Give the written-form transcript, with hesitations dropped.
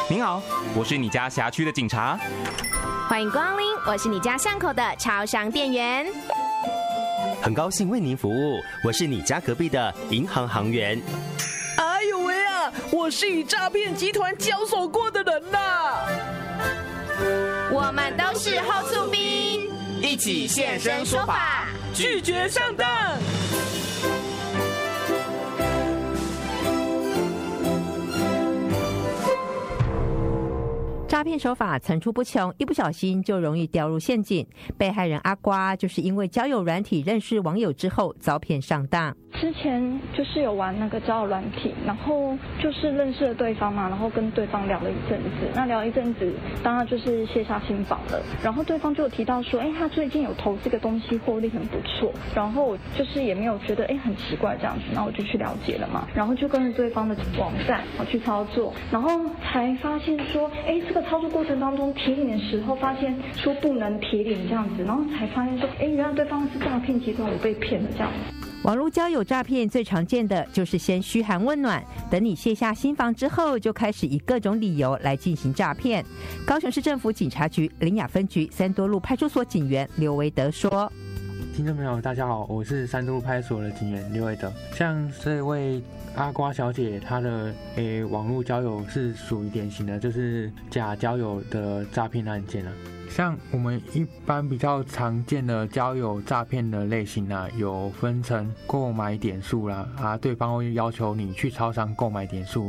您好，我是你家辖区的警察。 欢迎光临，我是你家巷口的超商店员。 很高兴为您服务，我是你家隔壁的银行行员。 哎呦喂啊，我是与诈骗集团交手过的人呐。 我们都是后速兵， 一起现身说法， 拒绝上当。 诈骗手法层出不穷，一不小心就容易掉入陷阱。被害人阿瓜就是因为交友软体认识网友之后遭骗上当。 之前就是有玩那个交友软体，然后就是认识了对方嘛，然后跟对方聊了一阵子。那聊一阵子，当然就是卸下心防了。然后对方就有提到说，他最近有投这个东西，获利很不错。然后我就是也没有觉得很奇怪这样子，那我就去了解了嘛。然后就跟着对方的网站去操作，然后才发现说，这个操作过程当中提领的时候，发现说不能提领这样子，然后才发现说，原来对方是诈骗集团，我被骗了这样子。 网络交友诈骗最常见的就是先嘘寒问暖，等你卸下心防之后，就开始以各种理由来进行诈骗。高雄市政府警察局苓雅分局三多路派出所警员刘维德说： 听众朋友大家好，我是三多路派出所的警员刘维德。像这位阿瓜小姐，她的网络交友是属于典型的就是假交友的诈骗案件了。像我们一般比较常见的交友诈骗的类型有分成购买点数啦，对方会要求你去超商购买点数，